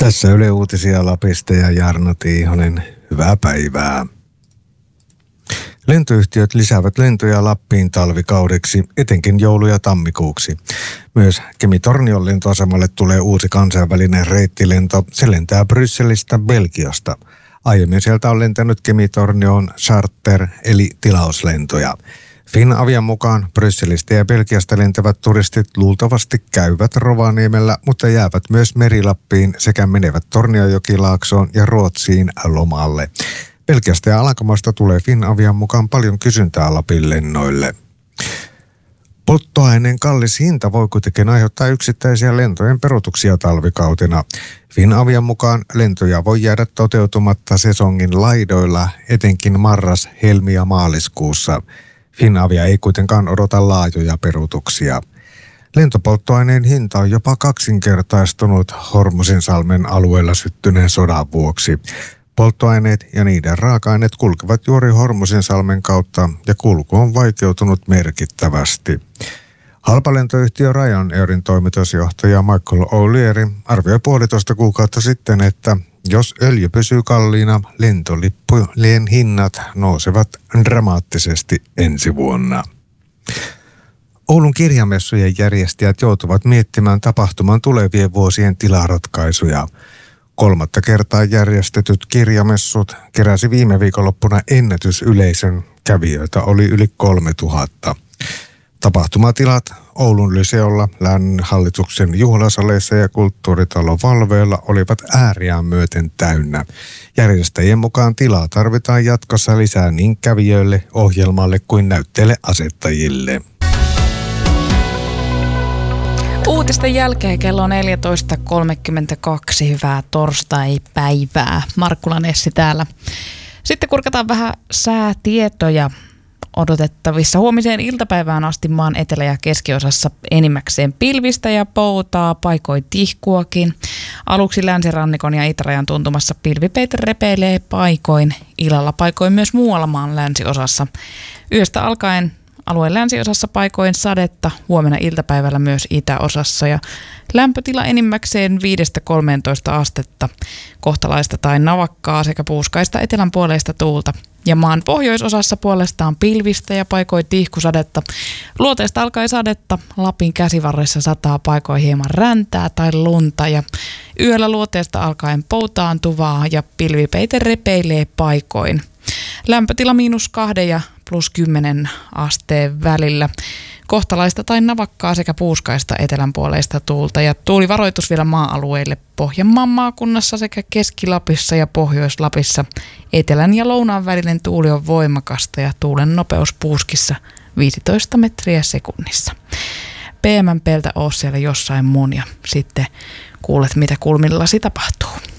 Tässä Yle Uutisia Lapista ja Jarno Tiihonen. Hyvää päivää. Lentoyhtiöt lisäävät lentoja Lappiin talvikaudeksi, etenkin joulu- ja tammikuuksi. Myös Kemi-Tornion lentoasemalle tulee uusi kansainvälinen reittilento. Se lentää Brysselistä Belgiasta. Aiemmin sieltä on lentänyt Kemi-Tornioon charter eli tilauslentoja. Finavian mukaan Brysselistä ja Belgiasta lentävät turistit luultavasti käyvät Rovaniemellä, mutta jäävät myös Merilappiin sekä menevät Tornionjokilaaksoon ja Ruotsiin lomalle. Belgiasta ja Alankomaista tulee Finavian mukaan paljon kysyntää Lapin lennoille. Polttoaineen kallis hinta voi kuitenkin aiheuttaa yksittäisiä lentojen peruutuksia talvikautena. Finavian mukaan lentoja voi jäädä toteutumatta sesongin laidoilla, etenkin marras-, helmi- ja maaliskuussa. Finavia ei kuitenkaan odota laajoja peruutuksia. Lentopolttoaineen hinta on jopa kaksinkertaistunut Hormuzinsalmen alueella syttyneen sodan vuoksi. Polttoaineet ja niiden raaka-aineet kulkevat juuri Hormuzinsalmen kautta ja kulku on vaikeutunut merkittävästi. Halpalentoyhtiö Ryanairin toimitusjohtaja Michael O'Leary arvioi 1,5 kuukautta sitten, että jos öljy pysyy kalliina, lentolippujen hinnat nousevat dramaattisesti ensi vuonna. Oulun kirjamessujen järjestäjät joutuvat miettimään tapahtuman tulevien vuosien tilaratkaisuja. 3. kertaa järjestetyt kirjamessut keräsi viime viikonloppuna ennätysyleisön, kävijöitä oli yli 3000. Tapahtumatilat Oulun Lyseolla, Lääninhallituksen juhlasaleissa ja kulttuuritalo Valveella olivat ääriään myöten täynnä. Järjestäjien mukaan tilaa tarvitaan jatkossa lisää niin kävijöille, ohjelmalle kuin näytteille asettajille. Uutisten jälkeen kello on 14.32. Hyvää torstai-päivää. Markkula Nessi täällä. Sitten kurkataan vähän säätietoja. Odotettavissa huomiseen iltapäivään asti maan etelä- ja keskiosassa enimmäkseen pilvistä ja poutaa, paikoin tihkuakin. Aluksi länsirannikon ja itärajan tuntumassa pilvipeite repeilee paikoin, illalla paikoin myös muualla maan länsiosassa. Yöstä alkaen alueen länsiosassa paikoin sadetta, huomenna iltapäivällä myös itäosassa ja lämpötila enimmäkseen 5-13 astetta, kohtalaista tai navakkaa sekä puuskaista etelänpuoleista tuulta. Ja maan pohjoisosassa puolestaan pilvistä ja paikoin tihkusadetta. Luoteesta alkaen sadetta, Lapin käsivarressa sataa paikoin hieman räntää tai lunta ja yöllä luoteesta alkaen poutaantuvaa ja pilvipeite repeilee paikoin. Lämpötila -2 ja +10 asteen välillä. Kohtalaista tai navakkaa sekä puuskaista etelänpuoleista tuulta ja tuulivaroitus vielä maa-alueille Pohjanmaan maakunnassa sekä Keski-Lapissa ja Pohjois-Lapissa. Etelän ja lounaan välinen tuuli on voimakasta ja tuulen nopeus puuskissa 15 metriä sekunnissa. PMM:ltä oo siellä jossain mun ja sitten kuulet mitä kulmillasi tapahtuu.